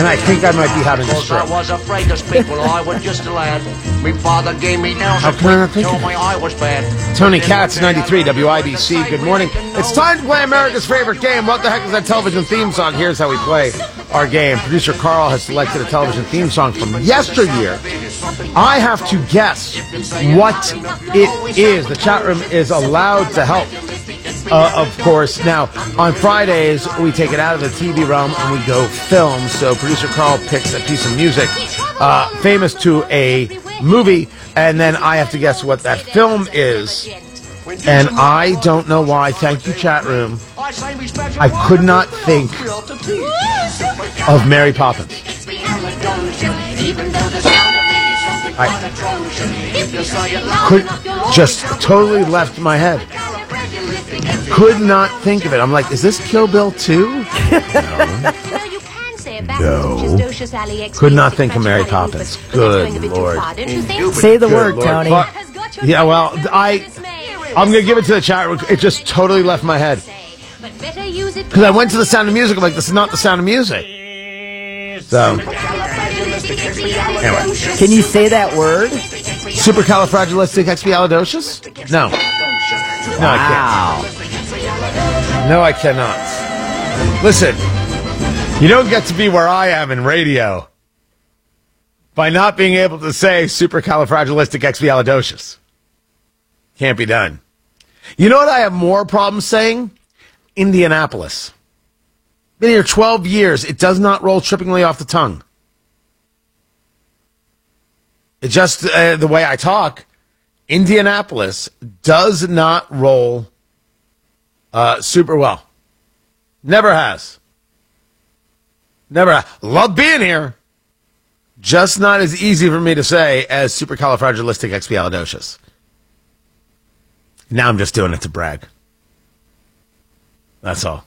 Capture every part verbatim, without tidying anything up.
and I think I might be having a stroke. I was afraid to speak when I was just a lad. My father gave me nails How and can I not think told of me I was bad. Tony Katz, ninety-three W I B C. Good morning. It's time to play America's favorite game. What the heck is that television theme song? Here's how we play our game. Producer Carl has selected a television theme song from yesteryear. I have to guess what it is. The chat room is allowed to help, uh, of course. Now, on Fridays, we take it out of the T V realm and we go film. So producer Carl picks a piece of music uh, famous to a movie, and then I have to guess what that film is. And I don't know why. Thank you, chat room. I could not think of Mary Poppins. I could just totally left my head. Could not think of it. I'm like, is this Kill Bill two? No. No. Could not think of Mary Poppins. Good Lord. Say the Good word, Lord. Tony. But, yeah, well, I, I'm going to give it to the chat room. It just totally left my head. Because I went to the Sound of Music. I'm like, this is not the Sound of Music. So, anyway. Can you say that word? Supercalifragilisticexpialidocious? No. No, I can't. No, I cannot. Listen, you don't get to be where I am in radio by not being able to say supercalifragilisticexpialidocious. Can't be done. You know what I have more problems saying? Indianapolis. Been here twelve years. It does not roll trippingly off the tongue. It just, uh, the way I talk, Indianapolis does not roll uh, super well. Never has. Never has. Love being here. Just not as easy for me to say as supercalifragilisticexpialidocious. Now I'm just doing it to brag. That's all.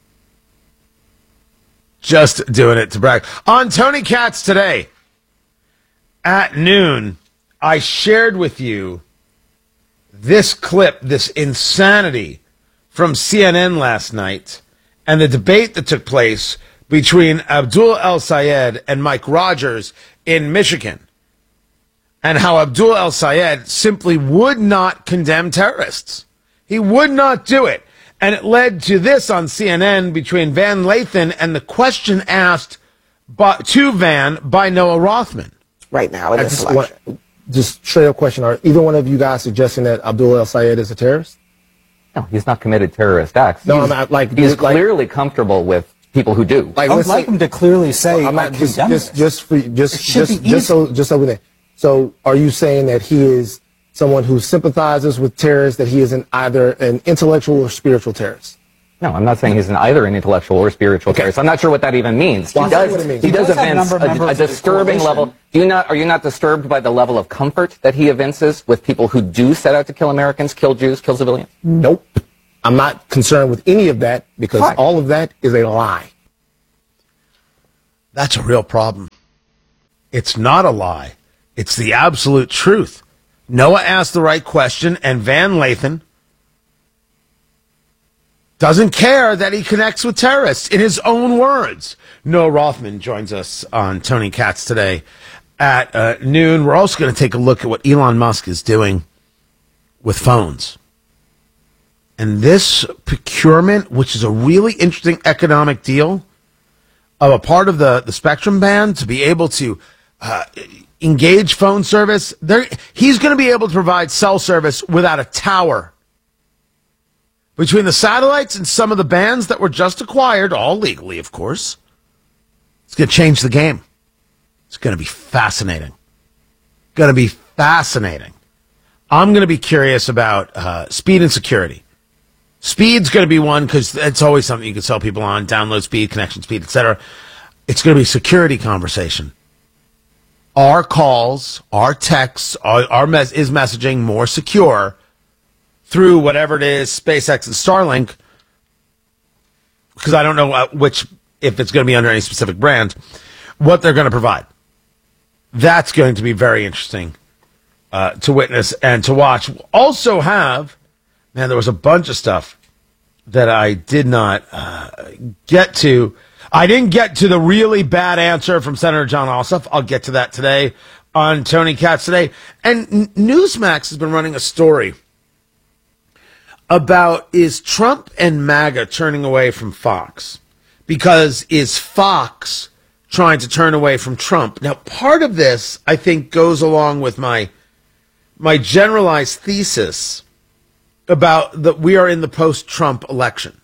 Just doing it to brag. On Tony Katz today, at noon, I shared with you this clip, this insanity from C N N last night, and the debate that took place between Abdul El-Sayed and Mike Rogers in Michigan, and how Abdul El-Sayed simply would not condemn terrorists. He would not do it. And it led to this on C N N between Van Lathan and the question asked by, to Van by Noah Rothman. Right now, in this just, election. want, just straight up question, are either one of you guys suggesting that Abdul El-Sayed is a terrorist? No, he's not committed terrorist acts. No, he's, I'm not, like, he's like, clearly comfortable with people who do. Like, I would like him to clearly say, I'm not, just, just, just, for, just, just, just so, just over there. So, are you saying that he is someone who sympathizes with terrorists, that he is an, either an intellectual or spiritual terrorist? No, I'm not saying he's an either an intellectual or spiritual okay. terrorist. I'm not sure what that even means. Well, he does, what it means. he, he does, does evince a, a disturbing level. Do you not, are you not disturbed by the level of comfort that he evinces with people who do set out to kill Americans, kill Jews, kill civilians? Nope. I'm not concerned with any of that because Why? all of that is a lie. That's a real problem. It's not a lie. It's the absolute truth. Noah asked the right question, and Van Lathan doesn't care that he connects with terrorists, in his own words. Noah Rothman joins us on Tony Katz today at uh, noon. We're also going to take a look at what Elon Musk is doing with phones. And this procurement, which is a really interesting economic deal, of a part of the, the Spectrum band to be able to uh, engage phone service. There, he's going to be able to provide cell service without a tower. Between the satellites and some of the bands that were just acquired, all legally, of course, it's going to change the game. It's going to be fascinating. Going to be fascinating. I'm going to be curious about uh, speed and security. Speed's going to be one because it's always something you can sell people on, download speed, connection speed, et cetera. It's going to be a security conversation. Are calls, our texts, our, our mes- is messaging more secure through whatever it is, SpaceX and Starlink? Because I don't know uh, which, if it's going to be under any specific brand, what they're going to provide. That's going to be very interesting uh, to witness and to watch. We'll also have... Man, there was a bunch of stuff that I did not uh, get to. I didn't get to the really bad answer from Senator John Ossoff. I'll get to that today on Tony Katz Today. And Newsmax has been running a story about, is Trump and MAGA turning away from Fox? Because is Fox trying to turn away from Trump? Now, part of this, I think, goes along with my my generalized thesis about that we are in the post-Trump election.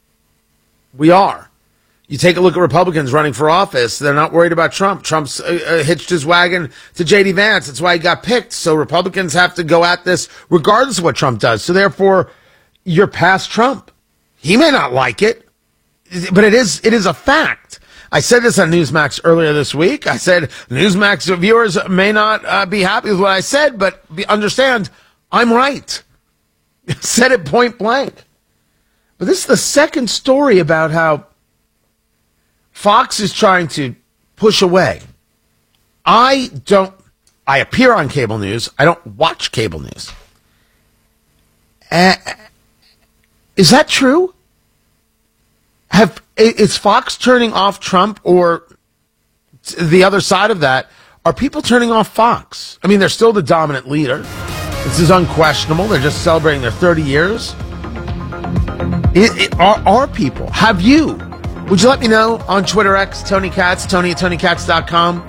We are. You take a look at Republicans running for office, they're not worried about Trump. Trump's uh, uh, hitched his wagon to J D Vance. That's why he got picked. So Republicans have to go at this regardless of what Trump does. So therefore, you're past Trump. He may not like it, but it is it is a fact. I said this on Newsmax earlier this week. I said Newsmax viewers may not uh, be happy with what I said, but be, understand, I'm right. Said it point blank. But this is the second story about how Fox is trying to push away. I don't, I appear on cable news. I don't watch cable news. Uh, is that true? Have, is Fox turning off Trump, or the other side of that, are people turning off Fox? I mean, they're still the dominant leader. This is unquestionable. They're just celebrating their thirty years. It, it, are, are people, have you? Would you let me know on Twitter X, Tony Katz, Tony at Tony Katz dot com?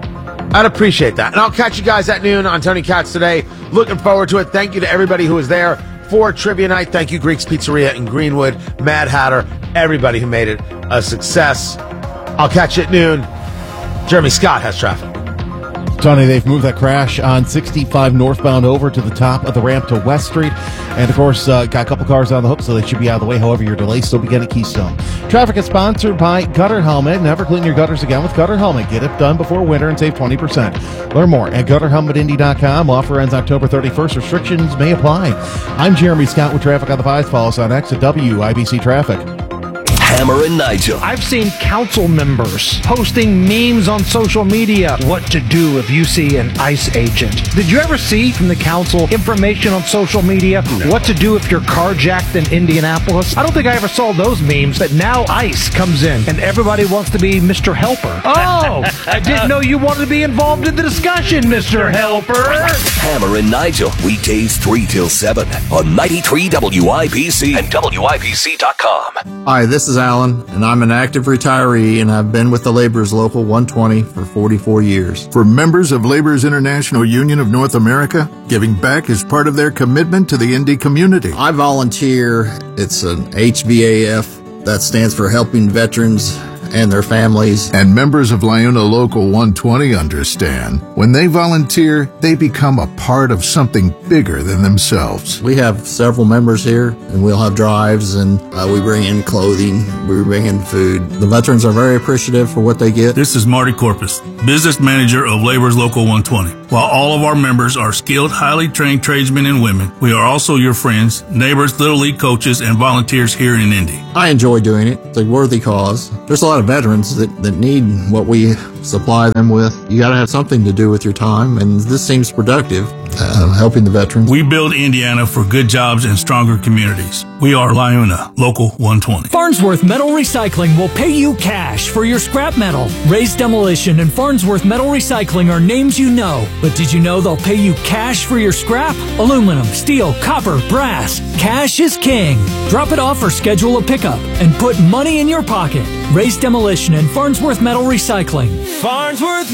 I'd appreciate that. And I'll catch you guys at noon on Tony Katz Today. Looking forward to it. Thank you to everybody who was there for Trivia Night. Thank you, Greek's Pizzeria in Greenwood, Mad Hatter, everybody who made it a success. I'll catch you at noon. Jeremy Scott has traffic. Tony, they've moved that crash on sixty-five northbound over to the top of the ramp to West Street. And, of course, uh, got a couple cars on the hook, so they should be out of the way. However, your delay still begin at Keystone. Traffic is sponsored by Gutter Helmet. Never clean your gutters again with Gutter Helmet. Get it done before winter and save twenty percent. Learn more at gutter helmet indy dot com. Offer ends October thirty-first. Restrictions may apply. I'm Jeremy Scott with Traffic on the Fives. Follow us on X at W I B C Traffic. Hammer and Nigel. I've seen council members posting memes on social media. What to do if you see an ICE agent. Did you ever see from the council information on social media? No. What to do if you're carjacked in Indianapolis? I don't think I ever saw those memes, but now ICE comes in and everybody wants to be Mister Helper. Oh, I didn't know you wanted to be involved in the discussion, Mister Helper. Hammer and Nigel, weekdays three till seven on ninety-three W I B C and W I B C dot com. Hi, this is Alan, and I'm an active retiree, and I've been with the Laborers Local one twenty for forty-four years. For members of Laborers International Union of North America, giving back is part of their commitment to the Indy community. I volunteer. It's an H V A F. That stands for Helping Veterans and their families. And members of LiUNA Local one twenty understand. When they volunteer, they become a part of something bigger than themselves. We have several members here, and we'll have drives, and uh, we bring in clothing, we bring in food. The veterans are very appreciative for what they get. This is Marty Corpus, business manager of Laborers Local one twenty. While all of our members are skilled, highly trained tradesmen and women, we are also your friends, neighbors, Little League coaches, and volunteers here in Indy. I enjoy doing it. It's a worthy cause. There's a lot of veterans that, that need what we supply them with. You got to have something to do with your time, and this seems productive, uh, helping the veterans. We build Indiana for good jobs and stronger communities. We are LiUNA Local one twenty. Farnsworth Metal Recycling will pay you cash for your scrap metal. Raised Demolition and Farnsworth Metal Recycling are names you know, but did you know they'll pay you cash for your scrap? Aluminum, steel, copper, brass. Cash is king. Drop it off or schedule a pickup and put money in your pocket. Raised Demolition and Farnsworth Metal Recycling. Farnsworth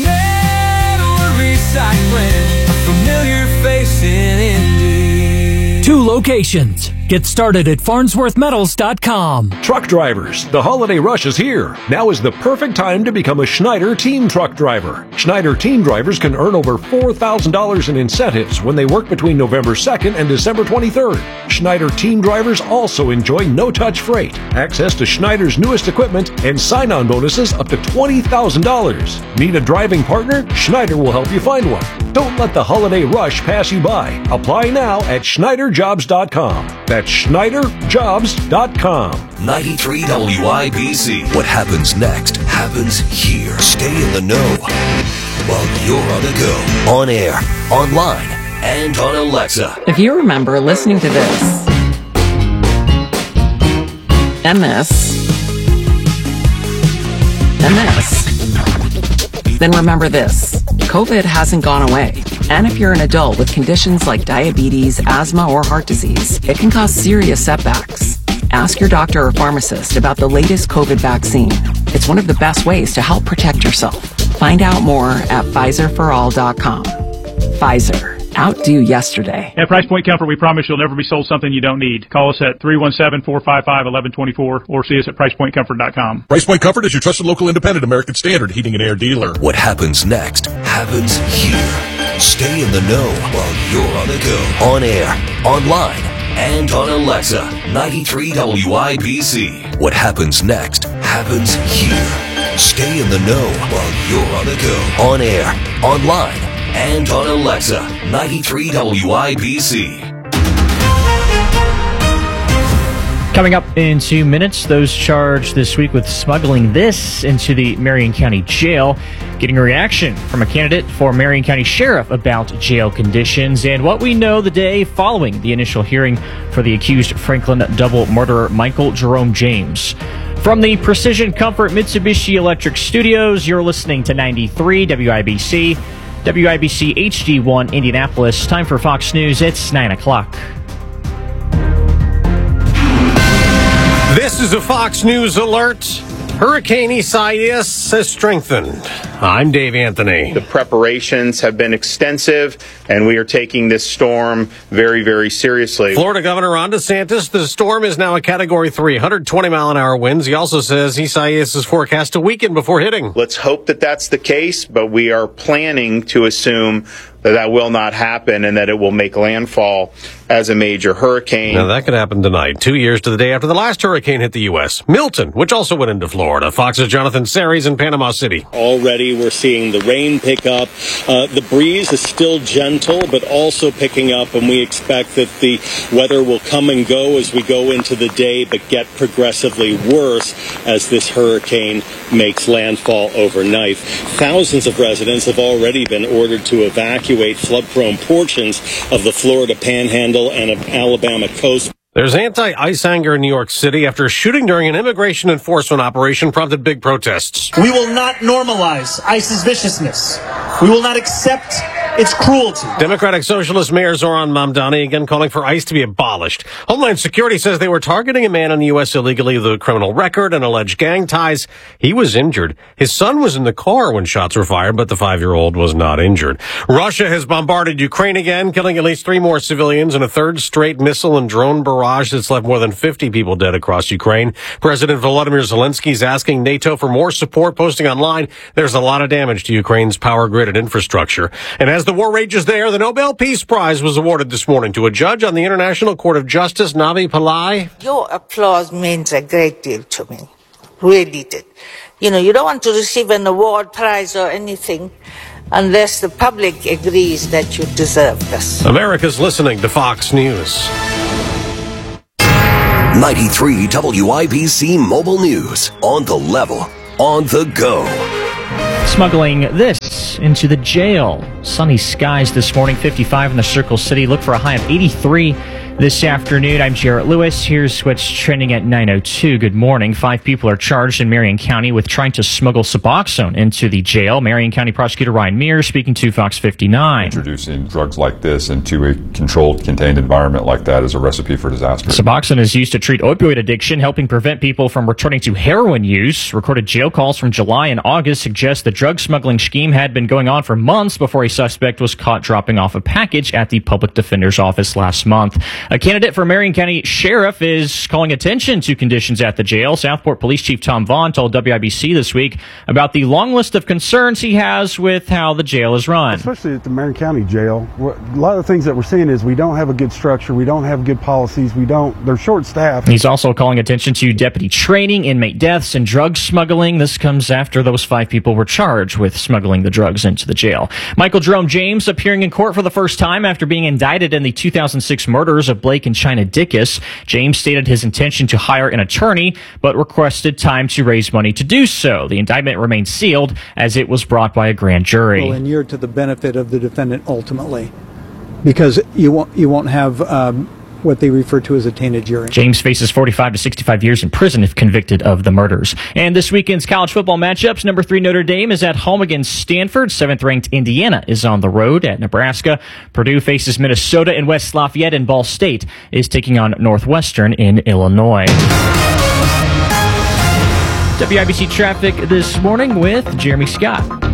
Metal Recycling, a familiar face in Indy. Two locations. Get started at farnsworth metals dot com. Truck drivers, the holiday rush is here. Now is the perfect time to become a Schneider Team Truck Driver. Schneider Team Drivers can earn over four thousand dollars in incentives when they work between November second and December twenty-third. Schneider Team Drivers also enjoy no-touch freight, access to Schneider's newest equipment, and sign-on bonuses up to twenty thousand dollars. Need a driving partner? Schneider will help you find one. Don't let the holiday rush pass you by. Apply now at schneider jobs dot com. That's schneider jobs dot com. ninety-three W I B C. What happens next happens here. Stay in the know while you're on the go. On air, online, and on Alexa. If you remember listening to this and this Then this. Then remember this. COVID hasn't gone away. And if you're an adult with conditions like diabetes, asthma, or heart disease, it can cause serious setbacks. Ask your doctor or pharmacist about the latest COVID vaccine. It's one of the best ways to help protect yourself. Find out more at Pfizer for all dot com. Pfizer. Outdo yesterday. At Price Point Comfort, we promise you'll never be sold something you don't need. Call us at three one seven, four five five, one one two four or see us at price point comfort dot com. Price Point Comfort is your trusted local independent American Standard heating and air dealer. What happens next happens here. Stay in the know while you're on the go. On air, online, and on Alexa. ninety-three W I B C. What happens next happens here. Stay in the know while you're on the go. On air, online, and on Alexa. ninety-three W I B C. Coming up in two minutes, those charged this week with smuggling this into the Marion County Jail, getting a reaction from a candidate for Marion County Sheriff about jail conditions, and what we know the day following the initial hearing for the accused Franklin double murderer Michael Jerome James. From the Precision Comfort Mitsubishi Electric Studios, you're listening to ninety-three W I B C, W I B C H D one Indianapolis. Time for Fox News. It's nine o'clock. This is a Fox News alert. Hurricane Isaias has strengthened. I'm Dave Anthony. The preparations have been extensive, and we are taking this storm very, very seriously. Florida Governor Ron DeSantis, the storm is now a Category three, one hundred twenty mile an hour winds. He also says Isaias is forecast to weaken before hitting. Let's hope that that's the case, but we are planning to assume that that will not happen and that it will make landfall as a major hurricane. Now, that could happen tonight, two years to the day after the last hurricane hit the U S. Milton, which also went into Florida. Fox's Jonathan Series in Panama City. Already we're seeing the rain pick up. Uh, the breeze is still gentle, but also picking up, and we expect that the weather will come and go as we go into the day, but get progressively worse as this hurricane makes landfall overnight. Thousands of residents have already been ordered to evacuate flood-prone portions of the Florida Panhandle and of Alabama coast. There's anti-ICE anger in New York City after a shooting during an immigration enforcement operation prompted big protests. We will not normalize ICE's viciousness. We will not accept its cruelty. Democratic Socialist Mayor Zoran Mamdani again calling for ICE to be abolished. Homeland Security says they were targeting a man in the U S illegally with a criminal record and alleged gang ties. He was injured. His son was in the car when shots were fired, but the five-year-old was not injured. Russia has bombarded Ukraine again, killing at least three more civilians in a third straight missile and drone barrage that's left more than fifty people dead across Ukraine. President Volodymyr Zelensky is asking NATO for more support, posting online, there's a lot of damage to Ukraine's power grid and infrastructure. And as the war rages there, the Nobel Peace Prize was awarded this morning to a judge on the International Court of Justice, Navi Pillai. Your applause means a great deal to me. Really did. You know, you don't want to receive an award, prize, or anything unless the public agrees that you deserve this. America's listening to Fox News. ninety-three W I B C Mobile News. On the level. On the go. Smuggling this into the jail. Sunny skies this morning, fifty-five in the Circle City. Look for a high of eighty-three this afternoon. I'm Jarrett Lewis. Here's what's trending at nine oh two. Good morning. Five people are charged in Marion County with trying to smuggle Suboxone into the jail. Marion County Prosecutor Ryan Mears speaking to Fox fifty-nine. Introducing drugs like this into a controlled, contained environment like that is a recipe for disaster. Suboxone is used to treat opioid addiction, helping prevent people from returning to heroin use. Recorded jail calls from July and August suggest the drug smuggling scheme had been going on for months before a suspect was caught dropping off a package at the public defender's office last month. A candidate for Marion County Sheriff is calling attention to conditions at the jail. Southport Police Chief Tom Vaughn told W I B C this week about the long list of concerns he has with how the jail is run. Especially at the Marion County Jail, a lot of the things that we're seeing is we don't have a good structure, we don't have good policies, we don't, they're short-staffed. He's also calling attention to deputy training, inmate deaths, and drug smuggling. This comes after those five people were charged with smuggling the drugs into the jail. Michael Jerome James appearing in court for the first time after being indicted in the two thousand six murders of Blake and China Dickus. James stated his intention to hire an attorney, but requested time to raise money to do so. The indictment remains sealed as it was brought by a grand jury. Well, and you're to the benefit of the defendant ultimately, because you won't you won't have um, what they refer to as a tainted urine. James faces forty-five to sixty-five years in prison if convicted of the murders. And this weekend's college football matchups, number three Notre Dame is at home against Stanford. Seventh-ranked Indiana is on the road at Nebraska. Purdue faces Minnesota in West Lafayette, and Ball State is taking on Northwestern in Illinois. W I B C traffic this morning with Jeremy Scott.